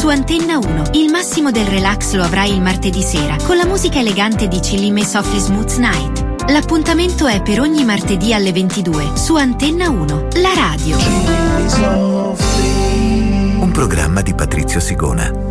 Antenna 1. Il massimo del relax lo avrai il martedì sera con la musica elegante di Chillime Softly Smooth Night. L'appuntamento è per ogni martedì alle 22 su Antenna 1, la radio. Un programma di Patrizio Sigona.